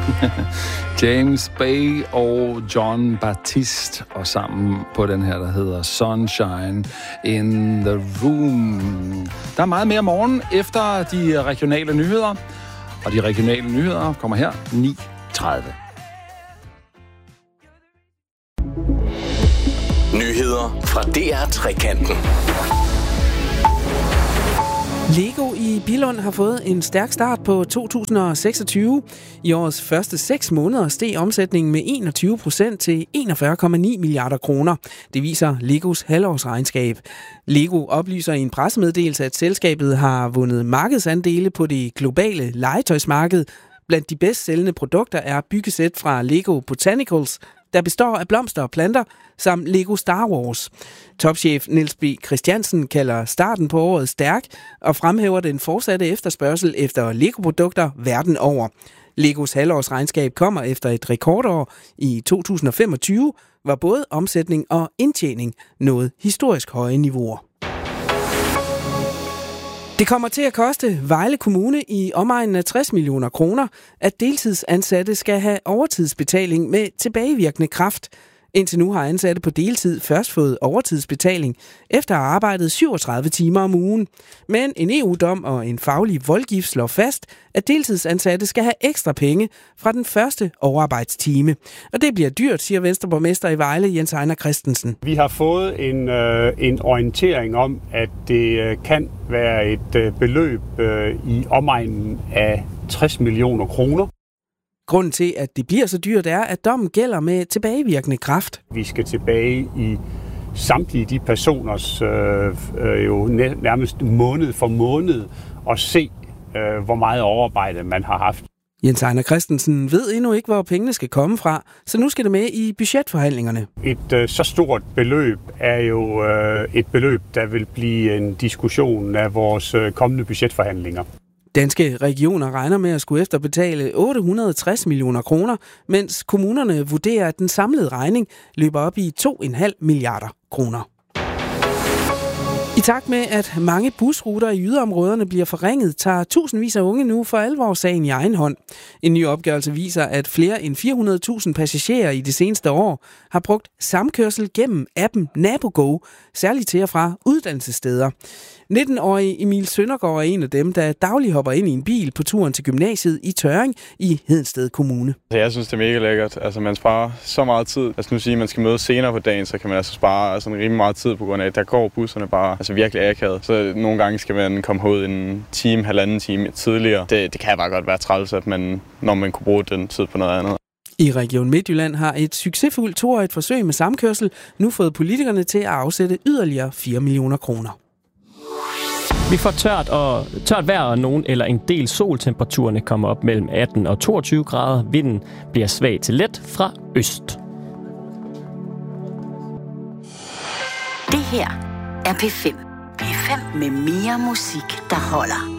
James Bay og John Baptiste, og sammen på den her, der hedder Sunshine in the Room. Der er meget mere morgen efter de regionale nyheder, og de regionale nyheder kommer her 9:30. Nyheder fra DR Trekanten. Lego i Billund har fået en stærk start på 2026. I årets første 6 måneder steg omsætningen med 21% til 41,9 milliarder kroner. Det viser Legos halvårsregnskab. Lego oplyser i en pressemeddelelse, at selskabet har vundet markedsandele på det globale legetøjsmarked. Blandt de bedst sælgende produkter er byggesæt fra Lego Botanicals, der består af blomster og planter, samt Lego Star Wars. Topchef Niels B. Christiansen kalder starten på året stærk og fremhæver den fortsatte efterspørgsel efter Lego-produkter verden over. Legos halvårsregnskab kommer efter et rekordår i 2025, hvor både omsætning og indtjening nåede historisk høje niveauer. Det kommer til at koste Vejle Kommune i omegnen af 60 millioner kroner, at deltidsansatte skal have overtidsbetaling med tilbagevirkende kraft. Indtil nu har ansatte på deltid først fået overtidsbetaling efter at have arbejdet 37 timer om ugen. Men en EU-dom og en faglig voldgift slår fast, at deltidsansatte skal have ekstra penge fra den første overarbejdstime. Og det bliver dyrt, siger Venstreborgmester i Vejle, Jens Ejner Christensen. Vi har fået en orientering om, at det kan være et beløb i omegnen af 60 millioner kroner. Grunden til, at det bliver så dyrt, er, at dommen gælder med tilbagevirkende kraft. Vi skal tilbage i samtlige de personers jo nærmest måned for måned og se, hvor meget overarbejde man har haft. Jens Ejner Christensen ved endnu ikke, hvor pengene skal komme fra, så nu skal det med i budgetforhandlingerne. Et så stort beløb er jo et beløb, der vil blive en diskussion af vores kommende budgetforhandlinger. Danske regioner regner med at skulle efterbetale 860 millioner kroner, mens kommunerne vurderer, at den samlede regning løber op i 2,5 milliarder kroner. I takt med, at mange busruter i yderområderne bliver forringet, tager tusindvis af unge nu for alvor sagen i egen hånd. En ny opgørelse viser, at flere end 400.000 passagerer i det seneste år har brugt samkørsel gennem appen NaboGo, særligt til og fra uddannelsessteder. 19-årige Emil Søndergaard er en af dem, der dagligt hopper ind i en bil på turen til gymnasiet i Tørring i Hedensted Kommune. Jeg synes, det er mega lækkert. Altså, man sparer så meget tid. Altså, nu siger man skal møde senere på dagen, så kan man altså spare sådan rimelig meget tid på grund af, at der går busserne bare virkelig akavet. Så nogle gange skal man komme ud en time, halvanden time tidligere. Det kan bare godt være træls, at når man kunne bruge den tid på noget andet. I Region Midtjylland har et succesfuldt 2-årigt forsøg med samkørsel nu fået politikerne til at afsætte yderligere 4 millioner kroner. Vi får tørt vejr og nogen eller en del sol. Temperaturerne kommer op mellem 18 og 22 grader. Vinden bliver svag til let fra øst. Det her er P5. P5 med mere musik, der holder.